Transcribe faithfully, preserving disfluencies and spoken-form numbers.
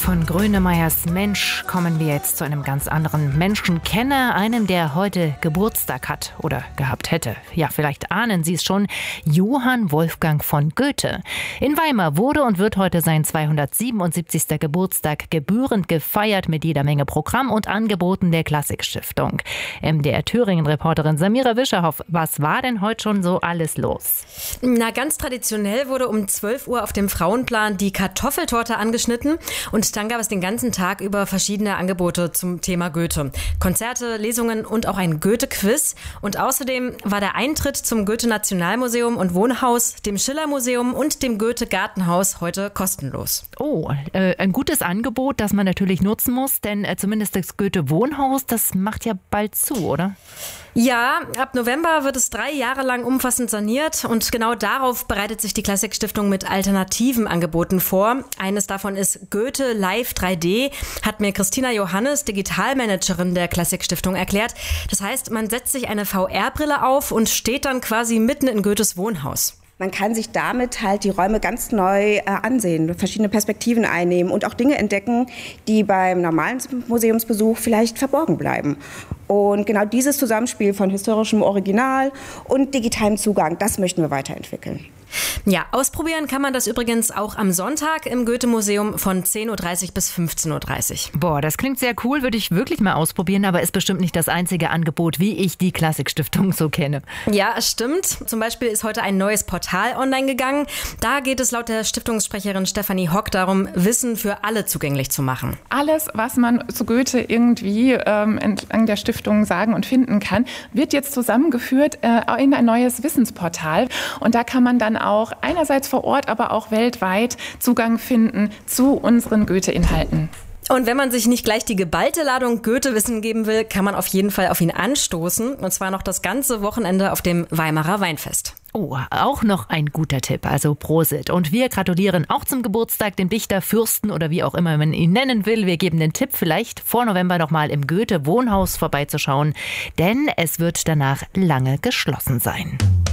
Von Grönemeyers Mensch kommen wir jetzt zu einem ganz anderen Menschenkenner, einem, der heute Geburtstag hat oder gehabt hätte. Ja, vielleicht ahnen Sie es schon, Johann Wolfgang von Goethe. In Weimar wurde und wird heute sein zweihundertsiebenundsiebzigster Geburtstag gebührend gefeiert mit jeder Menge Programm und Angeboten der Klassikstiftung. M D R Thüringen-Reporterin Samira Wischerhoff, was war denn heute schon so alles los? Na, ganz traditionell wurde um zwölf Uhr auf dem Frauenplan die Kartoffeltorte angeschnitten und dann gab es den ganzen Tag über verschiedene Angebote zum Thema Goethe. Konzerte, Lesungen und auch ein Goethe-Quiz. Und außerdem war der Eintritt zum Goethe-Nationalmuseum und Wohnhaus, dem Schiller-Museum und dem Goethe-Gartenhaus heute kostenlos. Oh, äh, ein gutes Angebot, das man natürlich nutzen muss, denn äh, zumindest das Goethe-Wohnhaus, das macht ja bald zu, oder? Ja, ab November wird es drei Jahre lang umfassend saniert und genau darauf bereitet sich die Klassikstiftung mit alternativen Angeboten vor. Eines davon ist Goethe Live drei D, hat mir Christina Johannes, Digitalmanagerin der Klassikstiftung, erklärt. Das heißt, man setzt sich eine V R-Brille auf und steht dann quasi mitten in Goethes Wohnhaus. Man kann sich damit halt die Räume ganz neu äh, ansehen, verschiedene Perspektiven einnehmen und auch Dinge entdecken, die beim normalen Museumsbesuch vielleicht verborgen bleiben. Und genau dieses Zusammenspiel von historischem Original und digitalem Zugang, das möchten wir weiterentwickeln. Ja, ausprobieren kann man das übrigens auch am Sonntag im Goethe-Museum von zehn Uhr dreißig bis fünfzehn Uhr dreißig. Boah, das klingt sehr cool, würde ich wirklich mal ausprobieren, aber ist bestimmt nicht das einzige Angebot, wie ich die Klassikstiftung so kenne. Ja, es stimmt. Zum Beispiel ist heute ein neues Portal online gegangen. Da geht es laut der Stiftungssprecherin Stefanie Hock darum, Wissen für alle zugänglich zu machen. Alles, was man zu Goethe irgendwie ähm, entlang der Stiftung sagen und finden kann, wird jetzt zusammengeführt äh, in ein neues Wissensportal. Und da kann man dann auch einerseits vor Ort, aber auch weltweit Zugang finden zu unseren Goethe-Inhalten. Und wenn man sich nicht gleich die geballte Ladung Goethe-Wissen geben will, kann man auf jeden Fall auf ihn anstoßen. Und zwar noch das ganze Wochenende auf dem Weimarer Weinfest. Oh, auch noch ein guter Tipp, also Prosit. Und wir gratulieren auch zum Geburtstag dem Dichter, Fürsten oder wie auch immer man ihn nennen will. Wir geben den Tipp, vielleicht vor November noch mal im Goethe-Wohnhaus vorbeizuschauen, denn es wird danach lange geschlossen sein.